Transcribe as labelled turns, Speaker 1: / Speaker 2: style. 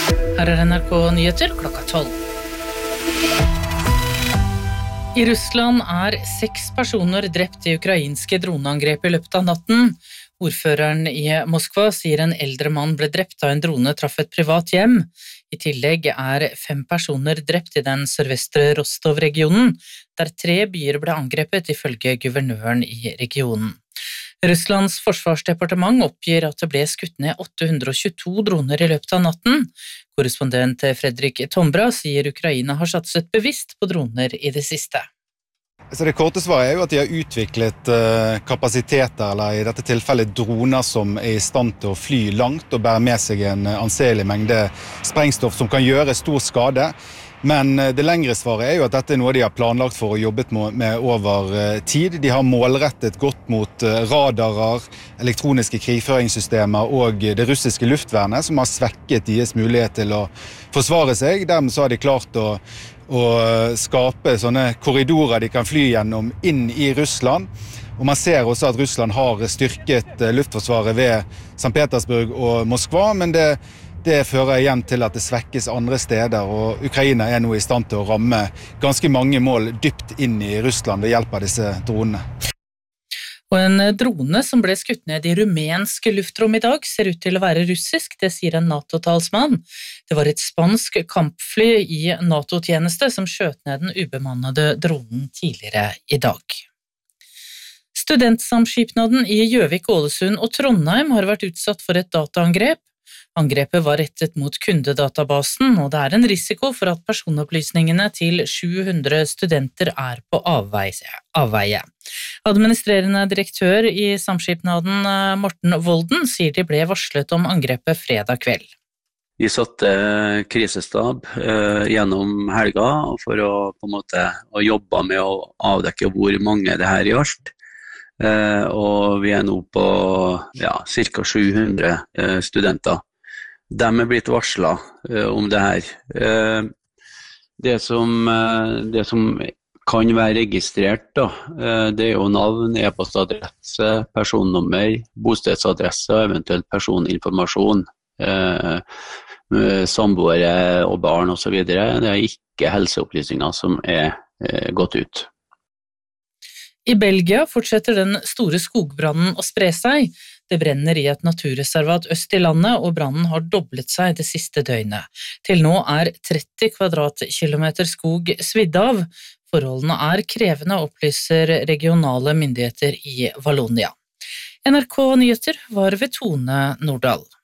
Speaker 1: Her NRK Nyheter klokka 12. I Russland 6 personer drept i ukrainske droneangrep i løpet av natten. Ordføreren i Moskva sier en eldre mann ble drept da en drone traff et privat hjem. I tillegg 5 personer drept i den sørvestre Rostov-regionen, der 3 byer ble angrepet ifølge guvernøren i regionen. Russlands forsvarsdepartement oppgir at det ble skutt ned 822 droner i løpet av natten. Korrespondent Fredrik Tombra sier Ukraina har satset bevisst på droner i det siste.
Speaker 2: Så det korte svaret jo at de har utviklet kapasiteter, eller i dette tilfellet droner som i stand til å fly langt og bære med seg en anselig mengde sprengstoff som kan gjøre stor skade. Men det lengre svaret jo at dette noe de har planlagt for og jobbet med over tid. De har målrettet godt mot radarer, elektroniske krigføringssystemer og det russiske luftvernet, som har svekket deres mulighet til å forsvare seg. Dermed så har de klart å skape sånne korridorer de kan fly gjennom inn i Russland. Og man ser også at Russland har styrket luftforsvaret ved St. Petersburg og Moskva, men det fører igjen til at det svekkes andre steder, og Ukraina nå i stand til å ramme ganske mange mål dypt inn i Russland ved hjelp av disse dronene.
Speaker 1: Og en drone som ble skutt ned i rumensk luftrom i dag ser ut til å være russisk, det sier en NATO-talsmann. Det var et spansk kampfly i NATO-tjeneste som skjøt ned den ubemannede dronen tidligere i dag. Studentsamskipnaden i Gjøvik, Ålesund og Trondheim har vært utsatt for et dataangrep. Angrepet var rettet mot kundedatabasen, og det en risiko for at personopplysningene til 700 studenter på avveie. Administrerende direktør i samskipnaden, Morten Volden, sier de ble varslet om angrepet fredag kveld.
Speaker 3: Vi satte krisestab gjennom helga for å å jobbe med å avdekke hvor mange det her gjaldt. Og vi nå på ca. 700 studenter. De blitt varslet om det her. Det som kan være registrert, det jo navn, e-postadresse, personnummer, bostedsadresse og eventuelt personinformasjon, samboere og barn og så videre. Det ikke helseopplysninger som gått ut.
Speaker 1: I Belgia fortsetter den store skogbrannen å spre seg. Det brenner i et naturreservat øst i landet, og brannen har doblet seg det siste døgnet. Til nå 30 kvadratkilometer skog svidd av. Forholdene krevende, opplyser regionale myndigheter i Wallonia. NRK Nyheter var ved Tone Nordahl.